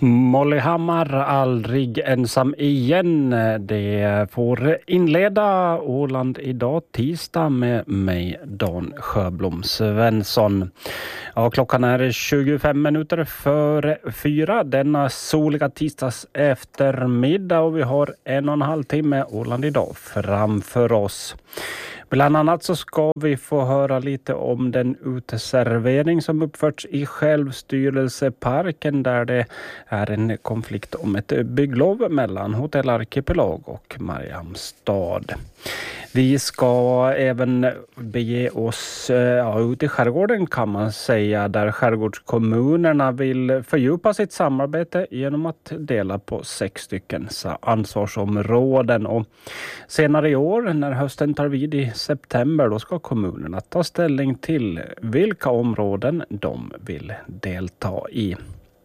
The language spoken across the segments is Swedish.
Molly Hammar, aldrig ensam igen. Det får inleda Åland idag tisdag med mig, Dan Sjöblom Svensson. Ja, klockan är 25 minuter före 4 denna soliga tisdags eftermiddag och vi har 1,5 timme Åland idag framför oss. Bland annat så ska vi få höra lite om den uteservering som uppförts i självstyrelseparken där det är en konflikt om ett bygglov mellan Hotell Arkipelag och Mariamstad. Vi ska även bege oss ut i skärgården kan man säga, där skärgårdskommunerna vill fördjupa sitt samarbete genom att dela på 6 stycken ansvarsområden. Och senare i år när hösten tar vid i september då ska kommunerna ta ställning till vilka områden de vill delta i.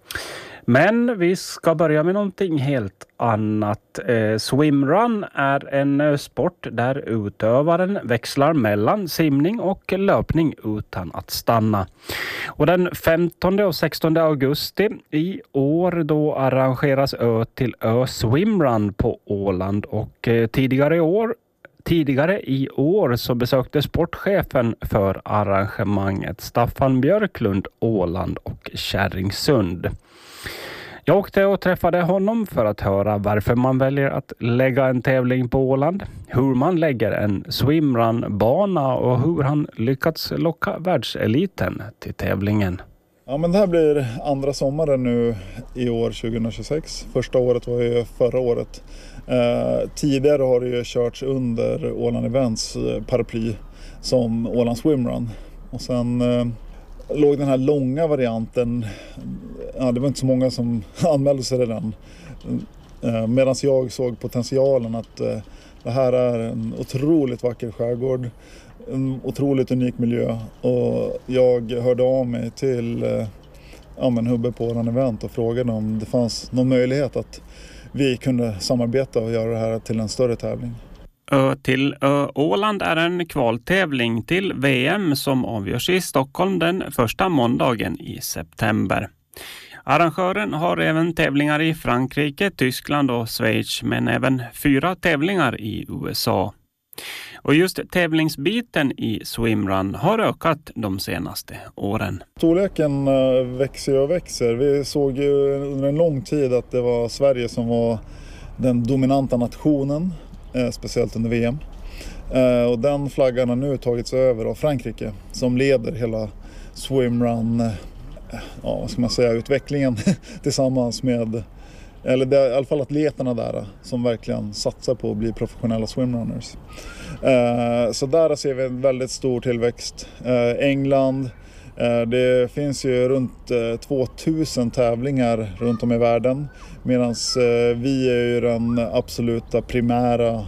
Men vi ska börja med någonting helt annat. Swimrun är en sport där utövaren växlar mellan simning och löpning utan att stanna. Och den 15 och 16 augusti i år då arrangeras Ö till Ö Swimrun på Åland och tidigare i år så besökte sportchefen för arrangemanget Staffan Björklund Åland och Kärringsund. Jag åkte och träffade honom för att höra varför man väljer att lägga en tävling på Åland, hur man lägger en swimrun-bana och hur han lyckats locka världseliten till tävlingen. Ja, men det här blir andra sommaren nu i år 2026. Första året var ju förra året. Tidigare har det ju körts under Åland Events paraply som Åland Swimrun. Och sen låg den här långa varianten, det var inte så många som anmälde sig till den. Medan jag såg potentialen att det här är en otroligt vacker skärgård, en otroligt unik miljö. Och jag hörde av mig till Hubbe på Åland Event och frågade om det fanns någon möjlighet att vi kunde samarbeta och göra det här till en större tävling. Ö till Ö Åland är en kvaltävling till VM som avgörs i Stockholm den första måndagen i september. Arrangören har även tävlingar i Frankrike, Tyskland och Schweiz men även 4 tävlingar i USA. Och just tävlingsbiten i swimrun har ökat de senaste åren. Storleken växer och växer. Vi såg ju under en lång tid att det var Sverige som var den dominanta nationen, speciellt under VM. Och den flaggan har nu tagits över av Frankrike som leder hela swimrun, utvecklingen tillsammans med, eller det är i alla fall atleterna där som verkligen satsar på att bli professionella swimrunners. Så där ser vi en väldigt stor tillväxt. England, det finns ju runt 2000 tävlingar runt om i världen, medan vi är ju den absoluta primära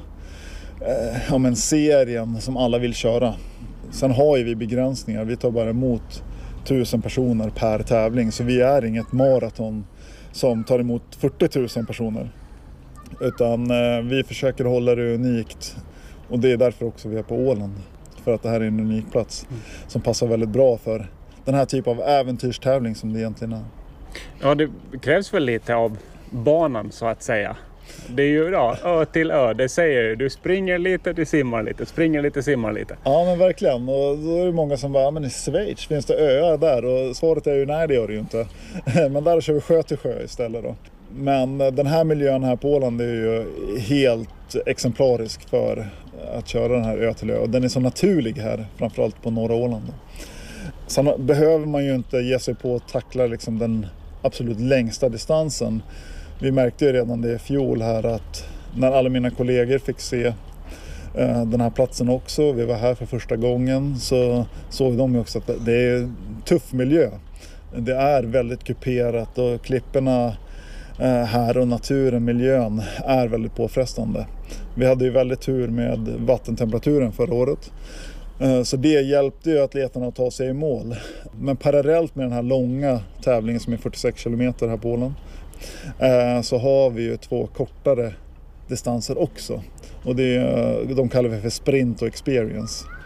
serien som alla vill köra. Sen har ju vi begränsningar, vi tar bara emot 1000 personer per tävling, så vi är inget maraton som tar emot 40 000 personer, utan vi försöker hålla det unikt, och det är därför också vi är på Åland, för att det här är en unik plats som passar väldigt bra för den här typen av äventyrstävling som det egentligen är. Ja, det krävs väl lite av banan så att säga. Det är ju Ö till Ö, det säger ju. Du springer lite, du simmar lite, springer lite, simmar lite. Ja, men verkligen. Och då är det många som bara, men i Schweiz finns det öar där? Och svaret är ju nej, det gör det ju inte. Men där kör vi sjö till sjö istället då. Men den här miljön här på Åland är ju helt exemplarisk för att köra den här Ö till Ö. Och den är så naturlig här, framförallt på norra Åland då. Sen behöver man ju inte ge sig på att tackla liksom den absolut längsta distansen. Vi märkte ju redan det i fjol här att när alla mina kollegor fick se den här platsen också, vi var här för första gången, så såg de ju också att det är en tuff miljö. Det är väldigt kuperat och klipporna här och naturen, miljön är väldigt påfrestande. Vi hade ju väldigt tur med vattentemperaturen förra året. Så det hjälpte ju atleterna att ta sig i mål. Men parallellt med den här långa tävlingen som är 46 kilometer här på Åland, så har vi ju 2 kortare distanser också. Och de kallar vi för sprint och experience.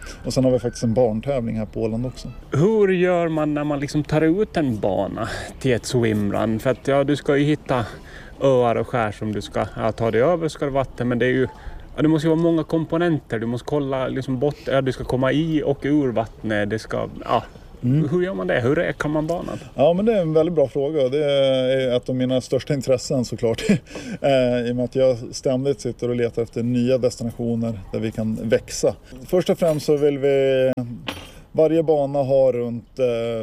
Och sen har vi faktiskt en barntävling här på Åland också. Hur gör man när man liksom tar ut en bana till ett swimrun? För att du ska ju hitta öar och skär som du ska ta dig över, ska det vatten, men det är ju det måste ju vara många komponenter. Du måste kolla liksom du ska komma i och ur vattnet. Det ska, Hur gör man det? Hur räkar man banan? Ja, men det är en väldigt bra fråga. Det är ett av mina största intressen såklart. I och med att jag ständigt sitter och letar efter nya destinationer där vi kan växa. Först och främst så vill vi varje bana ha runt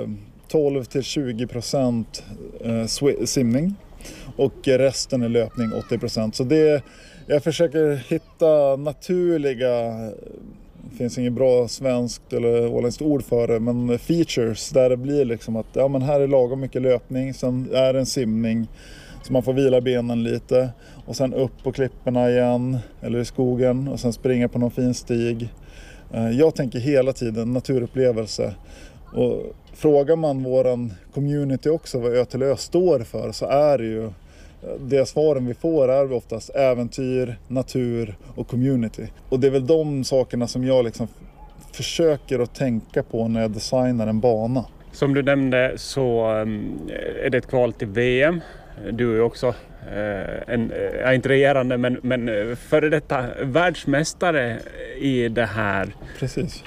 12-20% simning och resten är löpning 80%. Så jag försöker hitta naturliga, det finns inget bra svenskt eller åländskt ord för det, men features där det blir liksom att men här är lagom mycket löpning, sen är det en simning så man får vila benen lite och sen upp på klipporna igen eller i skogen och sen springa på någon fin stig. Jag tänker hela tiden naturupplevelse, och frågar man våran community också vad Ö till Ö står för, så är det ju det svaren vi får är oftast äventyr, natur och community. Och det är väl de sakerna som jag liksom försöker att tänka på när jag designar en bana. Som du nämnde så är det ett kval till VM. Du är också inte regerande men före detta världsmästare i det här. Precis.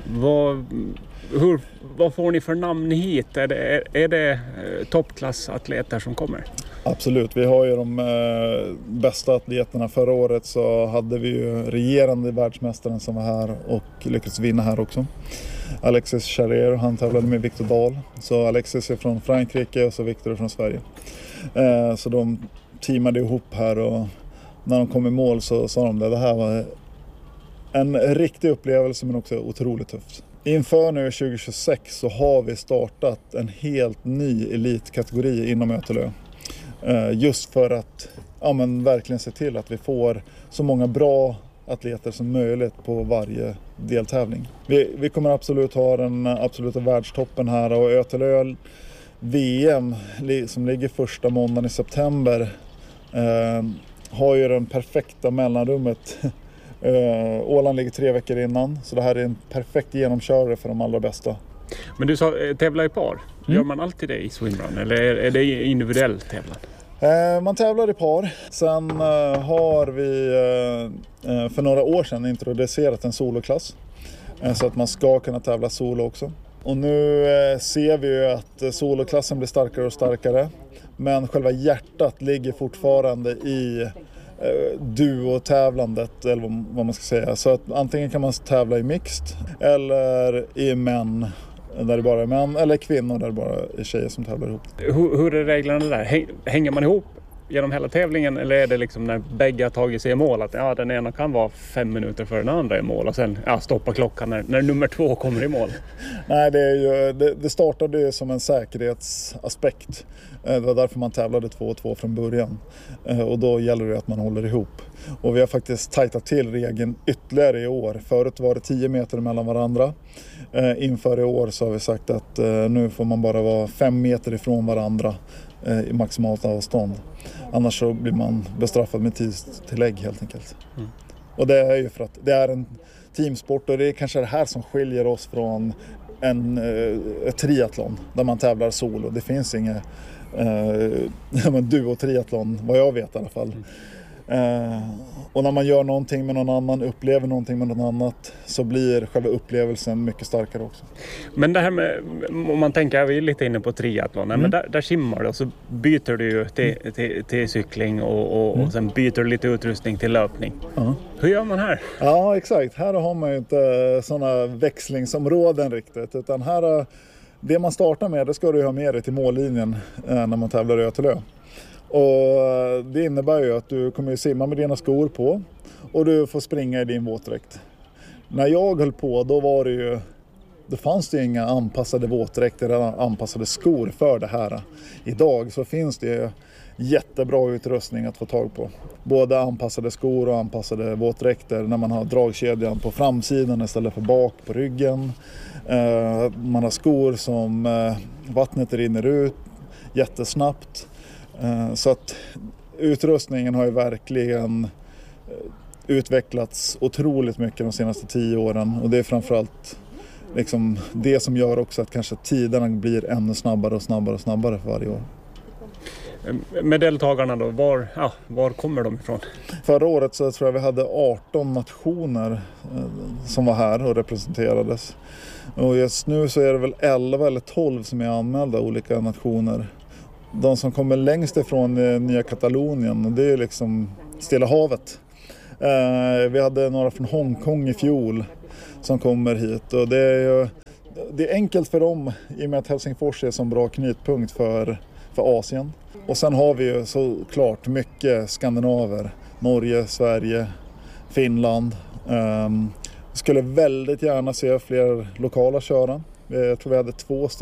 Vad får ni för namn hit? Är det toppklassatleter som kommer? Absolut, vi har ju de bästa atleterna. Förra året så hade vi ju regerande världsmästaren som var här och lyckades vinna här också. Alexis Charrier, han tävlade med Victor Dahl. Så Alexis är från Frankrike och så Victor är från Sverige. Så de teamade ihop här och när de kom i mål så sa de det här var en riktig upplevelse men också otroligt tufft. Inför nu 2026 så har vi startat en helt ny elitkategori inom Ö till Ö. Just för att verkligen se till att vi får så många bra atleter som möjligt på varje deltävling. Vi kommer absolut ha den absoluta världstoppen här, och Ö till Ö VM som ligger första måndagen i september har ju den perfekta mellanrummet. Åland ligger 3 veckor innan, så det här är en perfekt genomkörare för de allra bästa. Men du sa tävla i par. Gör man alltid det i swimrun eller är det individuell tävlan? Man tävlar i par. Sen har vi för några år sedan introducerat en soloklass. Så att man ska kunna tävla solo också. Och nu ser vi ju att soloklassen blir starkare och starkare. Men själva hjärtat ligger fortfarande i duo-tävlandet, eller vad man ska säga. Så att antingen kan man tävla i mixed eller i män där det bara är män, eller kvinnor där det bara är tjejer som tävlar ihop. Hur är reglerna där? Hänger man ihop genom hela tävlingen, eller är det liksom när bägge har tagit sig i mål att den ena kan vara 5 minuter före den andra i mål och sen stoppa klockan när nummer 2 kommer i mål? Nej, det startade ju som en säkerhetsaspekt. Det var därför man tävlade 2-2 från början. Och då gäller det att man håller ihop. Och vi har faktiskt tajtat till regeln ytterligare i år. Förut var det 10 meter mellan varandra. Inför i år så har vi sagt att nu får man bara vara 5 meter ifrån varandra i maximalt avstånd. Annars så blir man bestraffad med tidstillägg helt enkelt. Mm. Och det är ju för att det är en teamsport, och det är kanske det här som skiljer oss från ett triathlon där man tävlar solo. Det finns inget duo-triathlon, vad jag vet i alla fall. Och när man gör någonting med någon annan, upplever någonting med någon annat, så blir själva upplevelsen mycket starkare också. Men det här med, om man tänker, vi är lite inne på triathlon, men där simmar du och så byter du ju till cykling och sen byter du lite utrustning till löpning. Hur gör man här? Ja, exakt. Här har man ju inte sådana växlingsområden riktigt, utan här, det man startar med, det ska du ha med dig till mållinjen när man tävlar Ö till Ö. Och det innebär ju att du kommer simma med dina skor på och du får springa i din våtdräkt. När jag höll på, då fanns det inga anpassade våtdräkter eller anpassade skor för det här. Idag så finns det jättebra utrustning att få tag på. Både anpassade skor och anpassade våtdräkter när man har dragkedjan på framsidan istället för bak på ryggen. Man har skor som vattnet rinner ut jättesnabbt. Så att utrustningen har ju verkligen utvecklats otroligt mycket de senaste 10 åren, och det är framförallt liksom det som gör också att kanske tiderna blir ännu snabbare och snabbare för varje år. Med deltagarna då, var kommer de ifrån? Förra året så tror jag vi hade 18 nationer som var här och representerades. Och just nu så är det väl 11 eller 12 som är anmälda, olika nationer. De som kommer längst ifrån Nya Katalonien, det är liksom Stilla havet. Vi hade några från Hongkong i fjol som kommer hit, och det är enkelt för dem i och med att Helsingfors är en så bra knutpunkt för Asien. Och sen har vi ju såklart mycket skandinaver, Norge, Sverige, Finland. Skulle väldigt gärna se fler lokala köra. Jag tror vi hade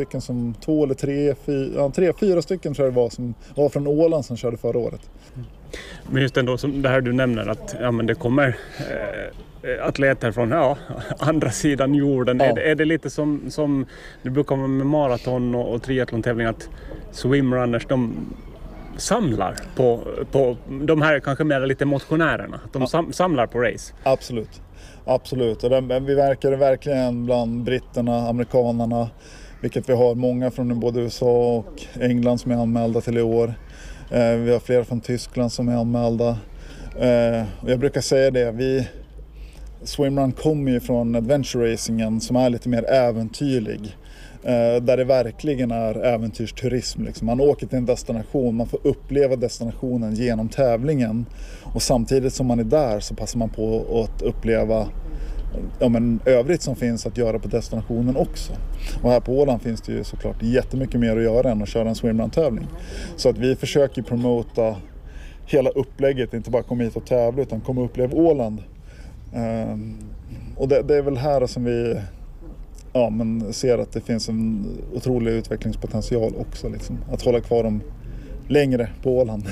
4 stycken tror jag det var som var från Åland som körde förra året. Men just ändå, som det här du nämner, att men det kommer atleter från andra sidan jorden. Ja. Är det lite som det brukar vara med maraton och triathlon-tävling, att swimrunners, de samlar på de här kanske mer lite motionärerna? De samlar på race? Absolut. Och vi verkar verkligen bland britterna, amerikanerna, vilket vi har många från både USA och England som är anmälda till i år. Vi har flera från Tyskland som är anmälda. Och jag brukar säga det, swimrun kommer ju från adventure racingen som är lite mer äventyrlig. Där det verkligen är äventyrsturism. Liksom. Man åker till en destination, man får uppleva destinationen genom tävlingen. Och samtidigt som man är där så passar man på att uppleva övrigt som finns att göra på destinationen också. Och här på Åland finns det ju såklart jättemycket mer att göra än att köra en swimrun-tävling. Så att vi försöker promota hela upplägget, inte bara komma hit och tävla utan komma och uppleva Åland. Och det är väl här som vi ser att det finns en otrolig utvecklingspotential också. Liksom. Att hålla kvar dem längre på Åland.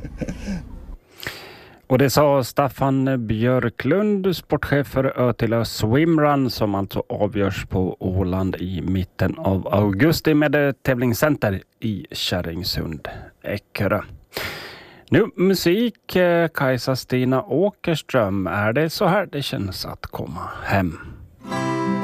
Och det sa Staffan Björklund, sportchef för Ötila Swimrun, som alltså avgörs på Åland i mitten av augusti med ett tävlingscenter i Kärringsund, Eckerö. Nu musik, Kajsa Stina Åkerström. Är det så här det känns att komma hem?